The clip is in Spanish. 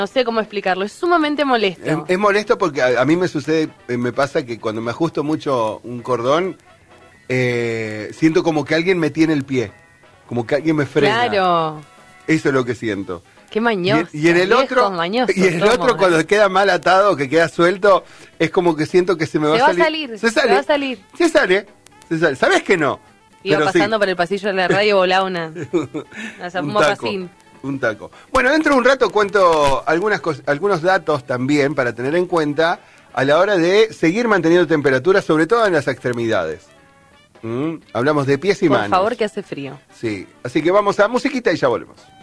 No sé cómo explicarlo, es sumamente molesto. Es molesto porque a mí me sucede, me pasa que cuando me ajusto mucho un cordón, siento como que alguien me tiene el pie, como que alguien me frena. Claro. Eso es lo que siento. Qué mañoso. Y en el otro, cuando queda mal atado, que queda suelto, es como que siento que se me va a salir. Se sale. Se sale. ¿Sabes que no? Iba pero pasando por el pasillo de la radio, volaba un morracín. Un taco. Bueno, dentro de un rato cuento algunos datos también para tener en cuenta a la hora de seguir manteniendo temperatura, sobre todo en las extremidades. Hablamos de pies y manos. Por favor, que hace frío. Sí, así que vamos a musiquita y ya volvemos.